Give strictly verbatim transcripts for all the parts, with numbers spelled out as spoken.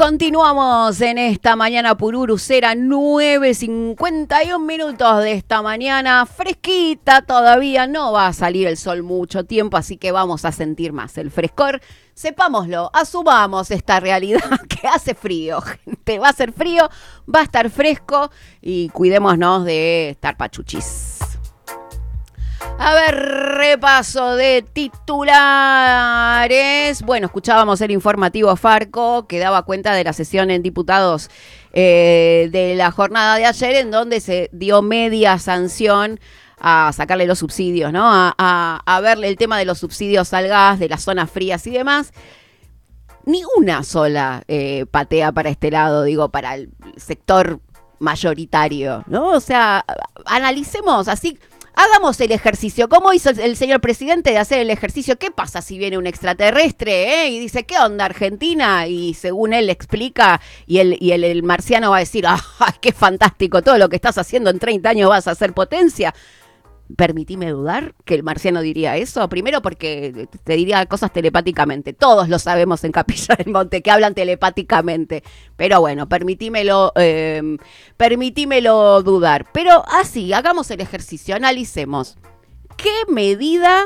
Continuamos en esta mañana pururucera, nueve cincuenta y un minutos de esta mañana, fresquita todavía, no va a salir el sol mucho tiempo, así que vamos a sentir más el frescor. Sepámoslo, asumamos esta realidad que hace frío, gente, va a hacer frío, va a estar fresco y cuidémonos de estar pachuchis. A ver, repaso de titulares. Bueno, escuchábamos el informativo Farco que daba cuenta de la sesión en diputados eh, de la jornada de ayer, en donde se dio media sanción a sacarle los subsidios, ¿no? A, a, a verle el tema de los subsidios al gas, de las zonas frías y demás. Ni una sola eh, patea para este lado, digo, para el sector mayoritario, ¿no? O sea, analicemos así. Hagamos el ejercicio. ¿Cómo hizo el señor presidente de hacer el ejercicio? ¿Qué pasa si viene un extraterrestre eh? y dice, ¿qué onda Argentina? Y según él explica, y el, y el, el marciano va a decir, ¡ah, qué fantástico! Todo lo que estás haciendo en treinta años vas a hacer potencia. Permitime dudar que el marciano diría eso. Primero porque te diría cosas telepáticamente. Todos lo sabemos en Capilla del Monte, que hablan telepáticamente. Pero bueno, permitímelo, eh, permitímelo dudar. Pero así, hagamos el ejercicio, analicemos. ¿Qué medida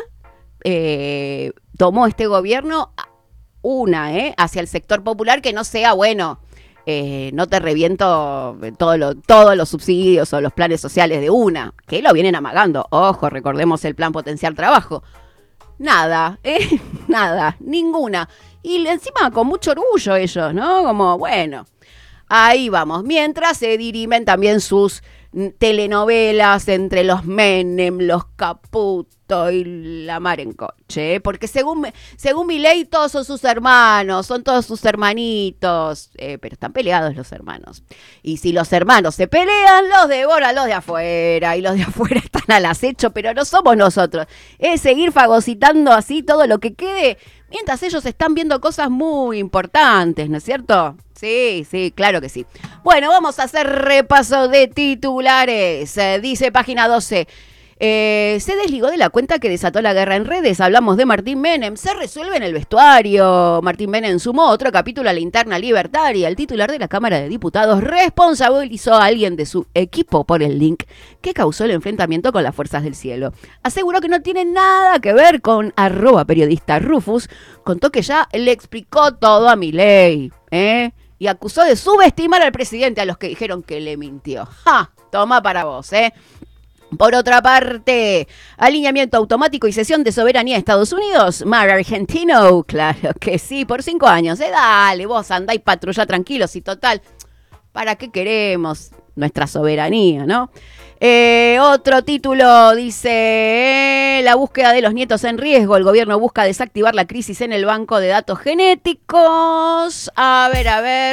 eh, tomó este gobierno? Una, ¿eh? Hacia el sector popular que no sea, bueno... Eh, no te reviento todo lo, todos los subsidios o los planes sociales de una, que lo vienen amagando. Ojo, recordemos el plan Potenciar Trabajo. Nada, ¿eh? Nada, ninguna. Y encima con mucho orgullo ellos, ¿no? Como, bueno, ahí vamos. Mientras se dirimen también sus telenovelas entre los Menem, los Caputo y la mar en coche, ¿eh? Porque según, según Milei todos son sus hermanos, son todos sus hermanitos, eh, pero están peleados los hermanos. Y si los hermanos se pelean, los devoran los de afuera, y los de afuera están al acecho, pero no somos nosotros. Es seguir fagocitando así todo lo que quede, mientras ellos están viendo cosas muy importantes, ¿no es cierto? Sí, sí, claro que sí. Bueno, vamos a hacer repaso de titulares. Eh, dice página doce. Eh, se desligó de la cuenta que desató la guerra en redes. Hablamos de Martín Menem. Se resuelve en el vestuario. Martín Menem sumó otro capítulo a la interna libertaria. El titular de la Cámara de Diputados responsabilizó a alguien de su equipo por el link que causó el enfrentamiento con las fuerzas del cielo. Aseguró que no tiene nada que ver con arroba periodista Rufus. Contó que ya le explicó todo a Milei, ¿eh? Y acusó de subestimar al presidente a los que dijeron que le mintió. ¡Ja! Toma para vos, ¿eh? Por otra parte, alineamiento automático y cesión de soberanía a Estados Unidos. Mar Argentino, claro que sí, por cinco años. Eh, dale, vos andá y patrulla tranquilos y total. ¿Para qué queremos nuestra soberanía, no? Eh, otro título dice, eh, la búsqueda de los nietos en riesgo. El gobierno busca desactivar la crisis en el banco de datos genéticos. A ver, a ver...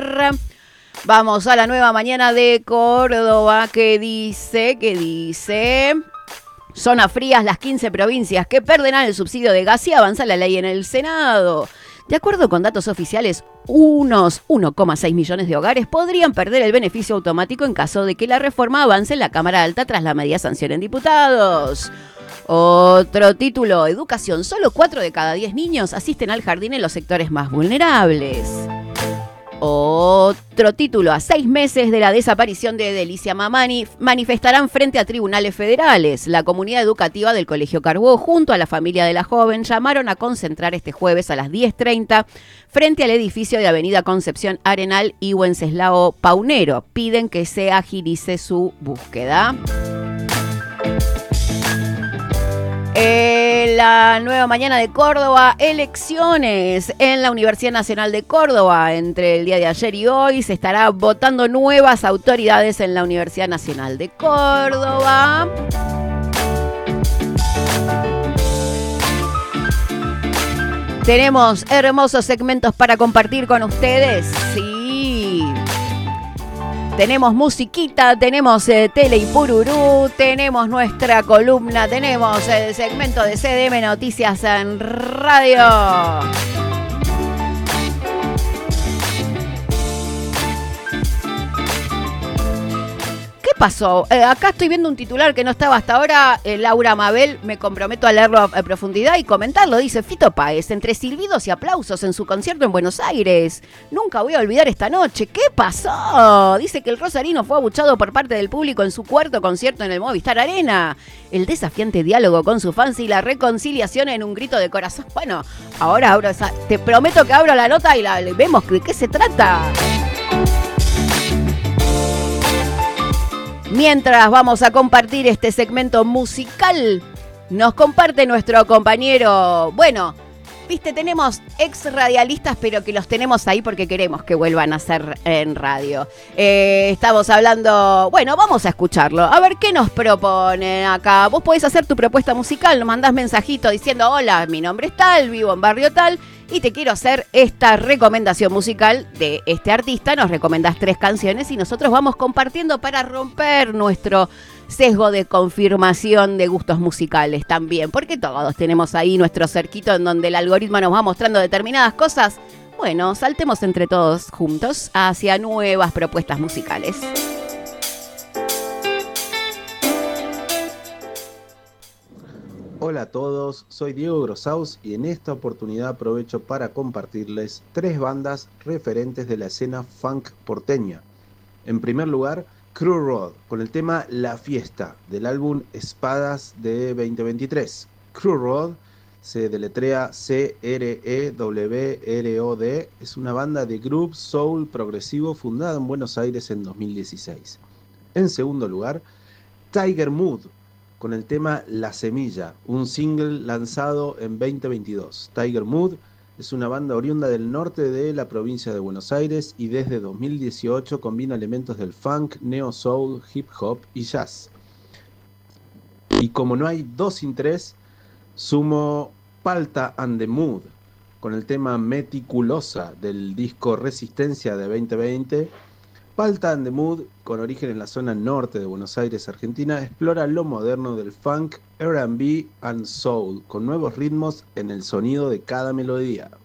Vamos a la Nueva Mañana de Córdoba, que dice, que dice... Zona frías, las quince provincias que perderán el subsidio de gas y avanza la ley en el Senado. De acuerdo con datos oficiales, unos uno coma seis millones de hogares podrían perder el beneficio automático en caso de que la reforma avance en la Cámara Alta tras la media sanción en diputados. Otro título, educación. Solo cuatro de cada diez niños asisten al jardín en los sectores más vulnerables. Otro título, a seis meses de la desaparición de Delicia Mamani, manifestarán frente a tribunales federales. La comunidad educativa del Colegio Carbó, junto a la familia de la joven, llamaron a concentrar este jueves a las diez treinta frente al edificio de Avenida Concepción Arenal y Wenceslao Paunero. Piden que se agilice su búsqueda. Eh, la Nueva Mañana de Córdoba, elecciones en la Universidad Nacional de Córdoba. Entre el día de ayer y hoy se estará votando nuevas autoridades en la Universidad Nacional de Córdoba. Tenemos hermosos segmentos para compartir con ustedes. Sí. Tenemos musiquita, tenemos eh, tele y pururú, tenemos nuestra columna, tenemos el segmento de C D M Noticias en Radio. pasó? Eh, acá estoy viendo un titular que no estaba hasta ahora, eh, Laura Mabel, me comprometo a leerlo a, a profundidad y comentarlo. Dice Fito Páez, entre silbidos y aplausos en su concierto en Buenos Aires. Nunca voy a olvidar esta noche. ¿Qué pasó? Dice que el rosarino fue abuchado por parte del público en su cuarto concierto en el Movistar Arena. El desafiante diálogo con sus fans y la reconciliación en un grito de corazón. Bueno, ahora abro esa, te prometo que abro la nota y la, vemos de qué se trata. Mientras vamos a compartir este segmento musical, nos comparte nuestro compañero, bueno, viste, tenemos ex radialistas, pero que los tenemos ahí porque queremos que vuelvan a ser en radio. Eh, estamos hablando, bueno, vamos a escucharlo. A ver, ¿qué nos proponen acá? Vos podés hacer tu propuesta musical, nos mandás mensajito diciendo, hola, mi nombre es tal, vivo en barrio tal, y te quiero hacer esta recomendación musical de este artista. Nos recomendás tres canciones y nosotros vamos compartiendo para romper nuestro sesgo de confirmación de gustos musicales también, porque todos tenemos ahí nuestro cerquito en donde el algoritmo nos va mostrando determinadas cosas. Bueno, saltemos entre todos juntos hacia nuevas propuestas musicales. Hola a todos, soy Diego Grosaus y en esta oportunidad aprovecho para compartirles tres bandas referentes de la escena funk porteña. En primer lugar, Crew Road, con el tema La Fiesta, del álbum Espadas de veinte veintitrés. Crew Road se deletrea C R E W R O D, es una banda de groove soul progresivo fundada en Buenos Aires en dos mil dieciséis. En segundo lugar, Tiger Mood, con el tema La Semilla, un single lanzado en veinte veintidós. Tiger Mood es una banda oriunda del norte de la provincia de Buenos Aires y desde dos mil dieciocho combina elementos del funk, neo soul, hip hop y jazz. Y como no hay dos sin tres, sumo Palta and the Mood, con el tema Meticulosa del disco Resistencia de veinte veinte. Palta and the Mood, con origen en la zona norte de Buenos Aires, Argentina, explora lo moderno del funk, R and B and soul, con nuevos ritmos en el sonido de cada melodía.